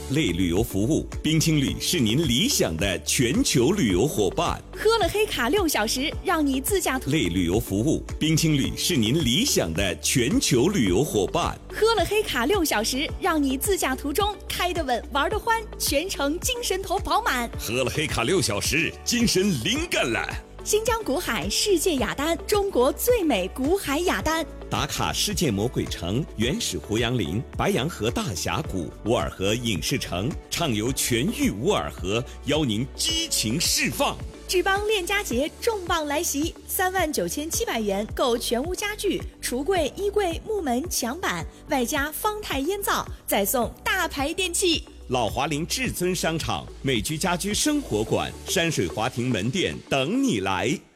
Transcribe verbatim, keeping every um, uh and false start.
类旅游服务，冰青旅是您理想的全球旅游伙伴。 喝了黑卡六小时，让你自驾类旅游服务，冰青旅是您理想的全球旅游伙伴。 喝了黑卡六小时，让你自驾途中开得稳，玩得欢，全程精神头饱满。 喝了黑卡六小时，精神灵感了。 新疆古海世界雅丹，中国最美古海雅丹。 打卡世界魔鬼城、原始胡杨林、白洋河大峡谷、乌尔河影视城，畅游全域乌尔河，邀您激情释放。 志邦链家节重磅来袭，三万九千七百元购全屋家具、橱柜、衣柜、木门、墙板，外加方太烟灶，再送大牌电器。 老华林至尊商场、美居家居生活馆、山水华庭门店等你来。